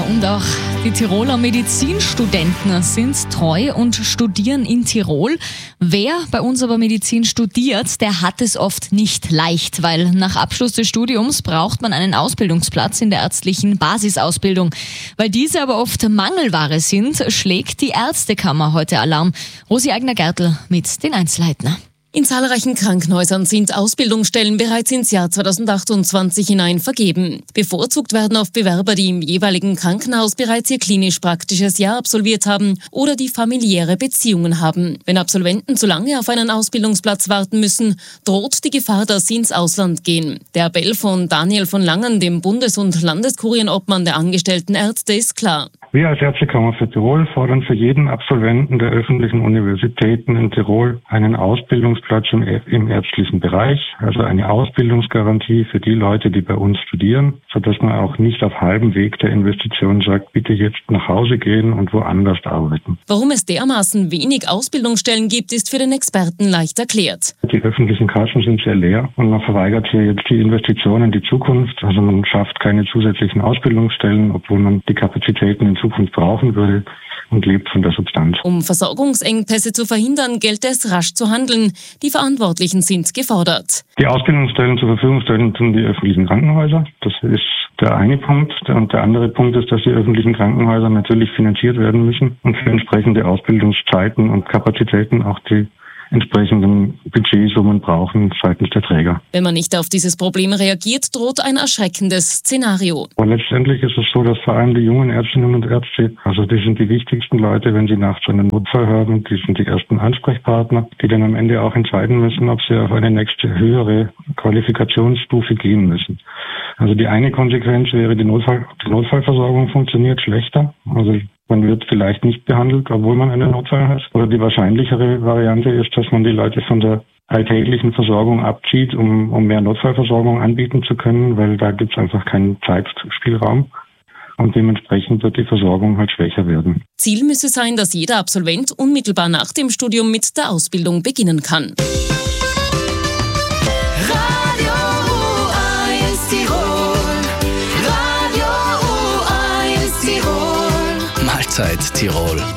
und auch die Tiroler Medizinstudenten sind treu und studieren in Tirol. Wer bei uns aber Medizin studiert, der hat es oft nicht leicht, weil nach Abschluss des Studiums braucht man einen Ausbildungsplatz in der ärztlichen Basisausbildung. Weil diese aber oft Mangelware sind, schlägt die Ärztekammer heute Alarm. Rosi Eigner-Gertl mit den Einzelheiten. In zahlreichen Krankenhäusern sind Ausbildungsstellen bereits ins Jahr 2028 hinein vergeben. Bevorzugt werden oft Bewerber, die im jeweiligen Krankenhaus bereits ihr klinisch-praktisches Jahr absolviert haben oder die familiäre Beziehungen haben. Wenn Absolventen zu lange auf einen Ausbildungsplatz warten müssen, droht die Gefahr, dass sie ins Ausland gehen. Der Appell von Daniel von Langen, dem Bundes- und Landeskurienobmann der angestellten Ärzte, ist klar. Wir als Ärztekammer für Tirol fordern für jeden Absolventen der öffentlichen Universitäten in Tirol einen Ausbildungsplatz im ärztlichen Bereich, also eine Ausbildungsgarantie für die Leute, die bei uns studieren, sodass man auch nicht auf halbem Weg der Investition sagt, bitte jetzt nach Hause gehen und woanders arbeiten. Warum es dermaßen wenig Ausbildungsstellen gibt, ist für den Experten leicht erklärt. Die öffentlichen Kassen sind sehr leer und man verweigert hier jetzt die Investitionen in die Zukunft. Also man schafft keine zusätzlichen Ausbildungsstellen, obwohl man die Kapazitäten in Zukunft brauchen würde, und lebt von der Substanz. Um Versorgungsengpässe zu verhindern, gilt es, rasch zu handeln. Die Verantwortlichen sind gefordert. Die Ausbildungsstellen zur Verfügung stellen tun die öffentlichen Krankenhäuser. Das ist der eine Punkt. Und der andere Punkt ist, dass die öffentlichen Krankenhäuser natürlich finanziert werden müssen und für entsprechende Ausbildungszeiten und Kapazitäten auch die entsprechenden Budgetsummen brauchen seitens der Träger. Wenn man nicht auf dieses Problem reagiert, droht ein erschreckendes Szenario. Aber letztendlich ist es so, dass vor allem die jungen Ärztinnen und Ärzte, also die sind die wichtigsten Leute, wenn sie nachts einen Notfall haben, die sind die ersten Ansprechpartner, die dann am Ende auch entscheiden müssen, ob sie auf eine nächste höhere Qualifikationsstufe gehen müssen. Also die eine Konsequenz wäre, die Notfallversorgung funktioniert schlechter. Also man wird vielleicht nicht behandelt, obwohl man einen Notfall hat. Oder die wahrscheinlichere Variante ist, dass man die Leute von der alltäglichen Versorgung abzieht, um mehr Notfallversorgung anbieten zu können, weil da gibt es einfach keinen Zeitspielraum. Und dementsprechend wird die Versorgung halt schwächer werden. Ziel müsse sein, dass jeder Absolvent unmittelbar nach dem Studium mit der Ausbildung beginnen kann. Mahlzeit Tirol.